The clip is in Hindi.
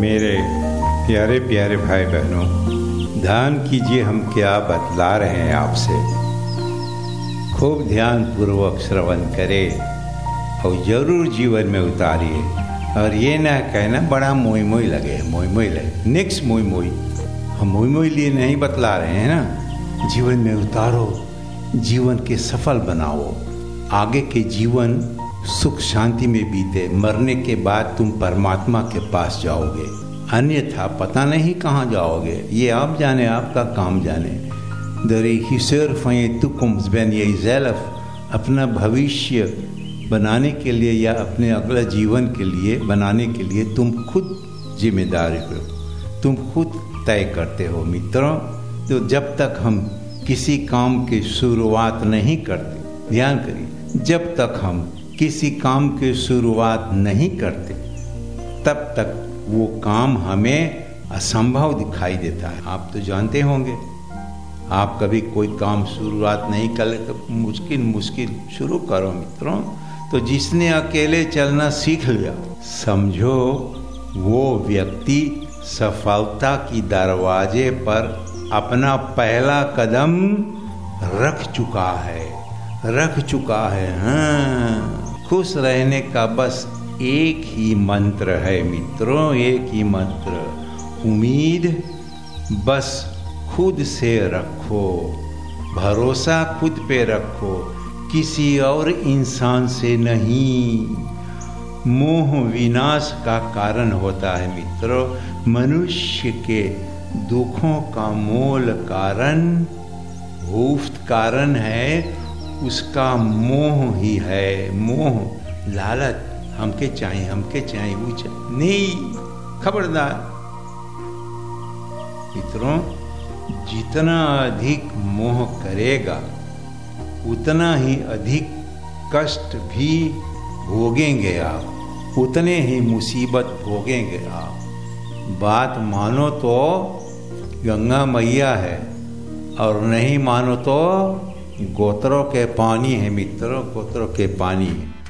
मेरे प्यारे प्यारे भाई बहनों, ध्यान कीजिए हम क्या बतला रहे हैं आपसे। खूब ध्यान पूर्वक श्रवण करें और जरूर जीवन में उतारिए। और ये ना कहना बड़ा मोई मोई लगे, मोई मोई लगे, निक्स मोई मोई। हम मोई मोई लिए नहीं बतला रहे हैं ना, जीवन में उतारो, जीवन के सफल बनाओ, आगे के जीवन सुख शांति में बीते। मरने के बाद तुम परमात्मा के पास जाओगे, अन्यथा पता नहीं कहाँ जाओगे। ये आप जाने, आपका काम जाने। अपना भविष्य बनाने के लिए या अपने अगला जीवन के लिए बनाने के लिए तुम खुद जिम्मेदार हो, तुम खुद तय करते हो मित्रों। तो जब तक हम किसी काम की शुरुआत नहीं करते, ध्यान करिए, जब तक हम किसी काम की शुरुआत नहीं करते तब तक वो काम हमें असंभव दिखाई देता है। आप तो जानते होंगे, आप कभी कोई काम शुरुआत नहीं कर ले तो मुश्किल शुरू करो मित्रों। तो जिसने अकेले चलना सीख लिया, समझो वो व्यक्ति सफलता की दरवाजे पर अपना पहला कदम रख चुका है। हाँ, खुश रहने का बस एक ही मंत्र है मित्रों, एक ही मंत्र। उम्मीद बस खुद से रखो, भरोसा खुद पे रखो, किसी और इंसान से नहीं। मोह विनाश का कारण होता है मित्रों। मनुष्य के दुखों का मूल कारण है उसका मोह ही है। मोह, लालच, हमके चाहिए ऊंचा नहीं। खबरदार मित्रों, जितना अधिक मोह करेगा उतना ही अधिक कष्ट भी भोगेंगे आप, उतने ही मुसीबत भोगेंगे आप। बात मानो तो गंगा मैया है और नहीं मानो तो गोत्रों के पानी है मित्रों, गोत्रों के पानी है।